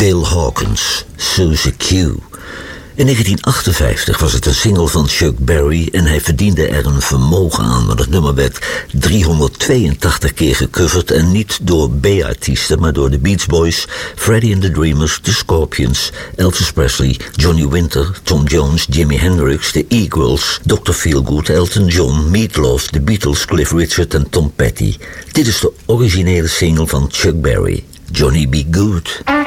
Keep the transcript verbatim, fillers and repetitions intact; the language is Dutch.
Dale Hawkins, Suzy Q. In negentien achtenvijftig was het een single van Chuck Berry en hij verdiende er een vermogen aan, want het nummer werd driehonderdtweeëntachtig keer gecoverd en niet door B-artiesten, maar door de Beach Boys, Freddie and the Dreamers, The Scorpions, Elvis Presley, Johnny Winter, Tom Jones, Jimi Hendrix, The Eagles, dokter Feelgood, Elton John, Meat Loaf, The Beatles, Cliff Richard en Tom Petty. Dit is de originele single van Chuck Berry, Johnny Be Good.